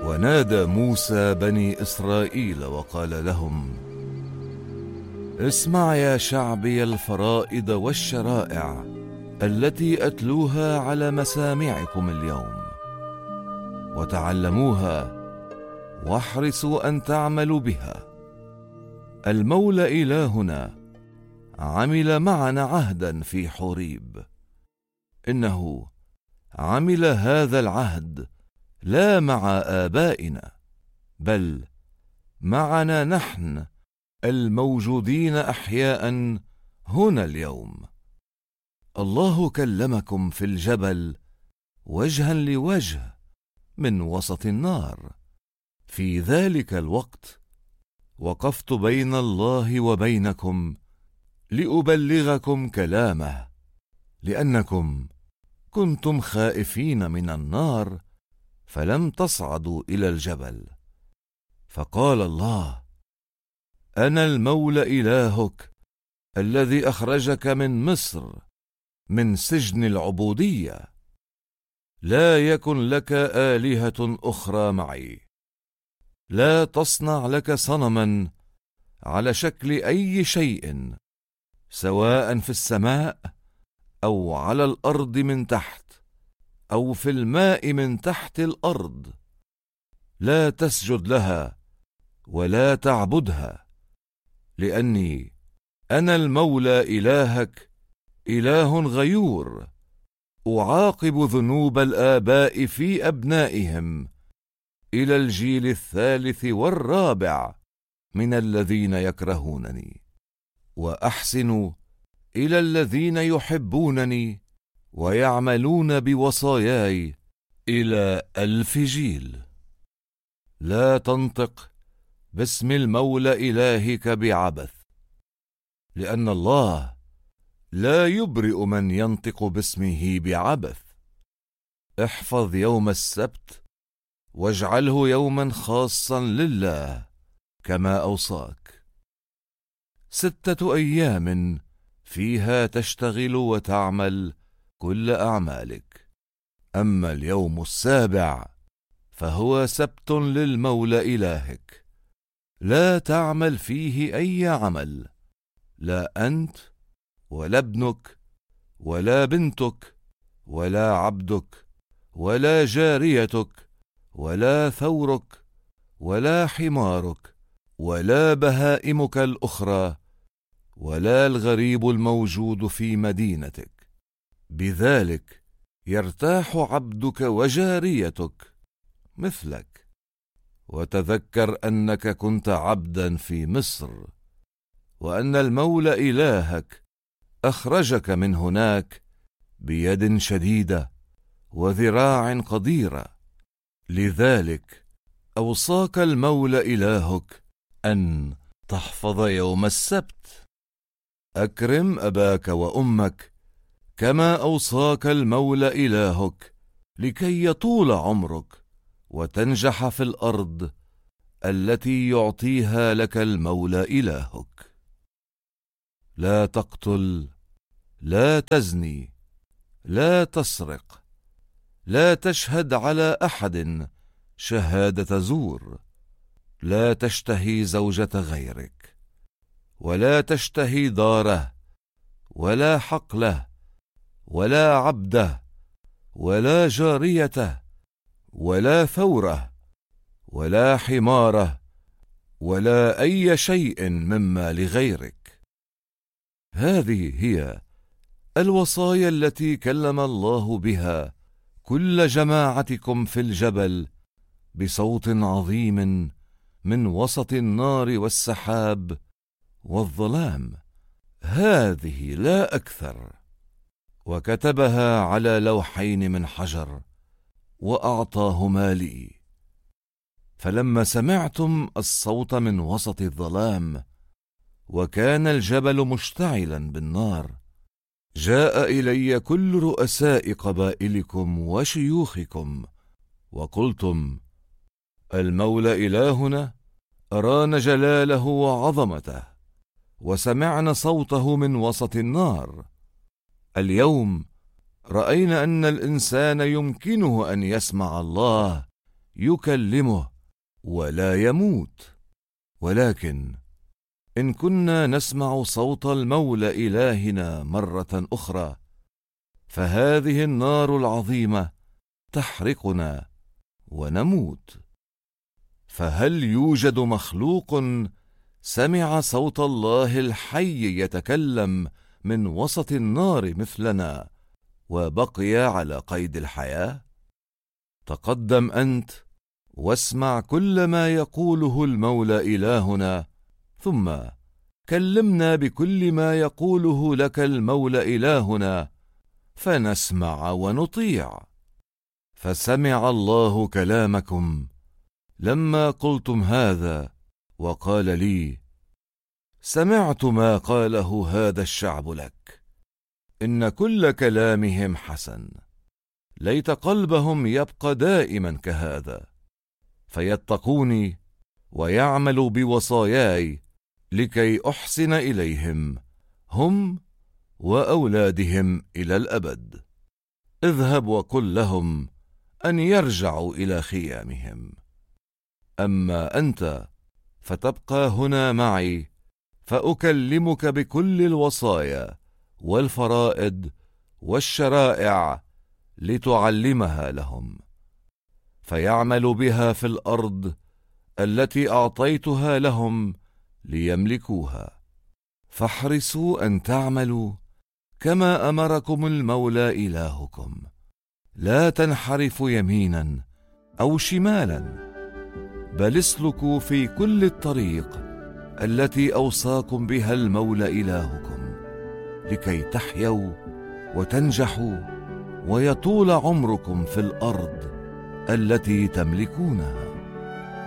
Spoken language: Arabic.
ونادى موسى بني إسرائيل وقال لهم: اسمع يا شعبي الفرائض والشرائع التي أتلوها على مسامعكم اليوم، وتعلموها واحرصوا أن تعملوا بها. المولى إلهنا عمل معنا عهدا في حوريب، إنه عمل هذا العهد لا مع آبائنا، بل معنا نحن الموجودين أحياء هنا اليوم. الله كلمكم في الجبل وجها لوجه من وسط النار. في ذلك الوقت وقفت بين الله وبينكم لأبلغكم كلامه، لأنكم كنتم خائفين من النار فلم تصعدوا إلى الجبل. فقال الله: أنا المولى إلهك الذي أخرجك من مصر، من سجن العبودية. لا يكن لك آلهة أخرى معي. لا تصنع لك صنما على شكل أي شيء، سواء في السماء أو على الأرض من تحت أو في الماء من تحت الأرض. لا تسجد لها ولا تعبدها، لأني أنا المولى إلهك، إله غيور، أعاقب ذنوب الآباء في أبنائهم إلى الجيل الثالث والرابع من الذين يكرهونني، وأحسن إلى الذين يحبونني ويعملون بوصاياي إلى 1000 جيل. لا تنطق باسم المولى إلهك بعبث، لأن الله لا يبرئ من ينطق باسمه بعبث. احفظ يوم السبت واجعله يوما خاصا لله كما أوصاك. 6 أيام فيها تشتغل وتعمل كل أعمالك، أما اليوم السابع فهو سبت للمولى إلهك، لا تعمل فيه أي عمل، لا أنت ولا ابنك ولا بنتك ولا عبدك ولا جاريتك ولا ثورك ولا حمارك ولا بهائمك الأخرى ولا الغريب الموجود في مدينتك. بذلك يرتاح عبدك وجاريتك مثلك. وتذكر أنك كنت عبدا في مصر، وأن المولى إلهك أخرجك من هناك بيد شديدة وذراع قديرة. لذلك أوصاك المولى إلهك أن تحفظ يوم السبت. أكرم أباك وأمك كما أوصاك المولى إلهك، لكي يطول عمرك وتنجح في الأرض التي يعطيها لك المولى إلهك. لا تقتل، لا تزني، لا تسرق، لا تشهد على أحد شهادة زور، لا تشتهي زوجة غيرك، ولا تشتهي داره ولا حقله ولا عبده ولا جاريته ولا ثوره ولا حماره ولا أي شيء مما لغيرك. هذه هي الوصايا التي كلم الله بها كل جماعتكم في الجبل بصوت عظيم من وسط النار والسحاب والظلام. هذه لا أكثر. وكتبها على لوحين من حجر وأعطاهما لي. فلما سمعتم الصوت من وسط الظلام وكان الجبل مشتعلا بالنار، جاء إلي كل رؤساء قبائلكم وشيوخكم وقلتم: المولى إلهنا أرانا جلاله وعظمته، وسمعنا صوته من وسط النار. اليوم رأينا أن الإنسان يمكنه أن يسمع الله يكلمه ولا يموت. ولكن إن كنا نسمع صوت المولى إلهنا مرة أخرى، فهذه النار العظيمة تحرقنا ونموت. فهل يوجد مخلوق سمع صوت الله الحي يتكلم من وسط النار مثلنا وبقي على قيد الحياة؟ تقدم أنت واسمع كل ما يقوله المولى إلهنا، ثم كلمنا بكل ما يقوله لك المولى إلهنا، فنسمع ونطيع. فسمع الله كلامكم لما قلتم هذا، وقال لي: سمعت ما قاله هذا الشعب لك، إن كل كلامهم حسن، ليت قلبهم يبقى دائما كهذا، فيتقوني ويعملوا بوصاياي لكي أحسن إليهم هم وأولادهم إلى الأبد. اذهب وقل لهم أن يرجعوا إلى خيامهم. أما أنت فتبقى هنا معي، فأكلمك بكل الوصايا والفرائض والشرائع لتعلمها لهم، فيعملوا بها في الأرض التي أعطيتها لهم ليملكوها. فاحرصوا أن تعملوا كما أمركم المولى إلهكم، لا تنحرفوا يمينا أو شمالا، بل اسلكوا في كل الطريق التي أوصاكم بها المولى إلهكم، لكي تحيوا وتنجحوا ويطول عمركم في الأرض التي تملكونها.